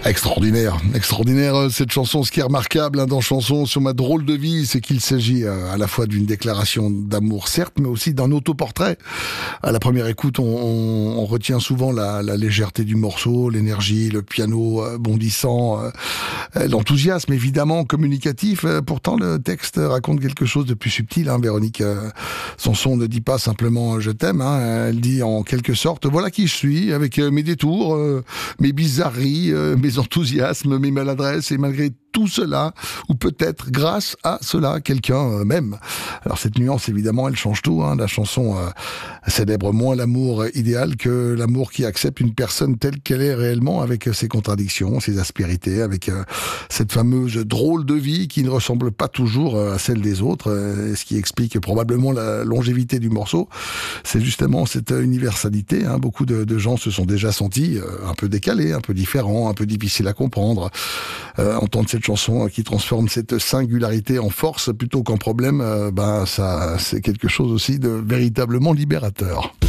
Extraordinaire, extraordinaire cette chanson. Ce qui est remarquable dans Chanson sur ma drôle de vie, c'est qu'il s'agit à la fois d'une déclaration d'amour, certes, mais aussi d'un autoportrait. À la première écoute, on retient souvent la légèreté du morceau, l'énergie, le piano bondissant, l'enthousiasme évidemment communicatif. Pourtant, le texte raconte quelque chose de plus subtil. Véronique Sanson ne dit pas simplement « je t'aime », elle dit en quelque sorte « voilà qui je suis, avec mes détours, mes bizarreries, mes enthousiasmes, mes maladresses, et malgré tout cela, ou peut-être grâce à cela, quelqu'un m'aime ». Alors cette nuance, évidemment, elle change tout. La chanson célèbre moins l'amour idéal que l'amour qui accepte une personne telle qu'elle est réellement, avec ses contradictions, ses aspérités, avec cette fameuse drôle de vie qui ne ressemble pas toujours à celle des autres. Ce qui explique probablement la longévité du morceau, c'est justement cette universalité. Beaucoup de gens se sont déjà sentis un peu décalés, un peu différents, un peu difficiles à comprendre. Entendre cette chanson qui transforme cette singularité en force plutôt qu'en problème, ça c'est quelque chose aussi de véritablement libérateur.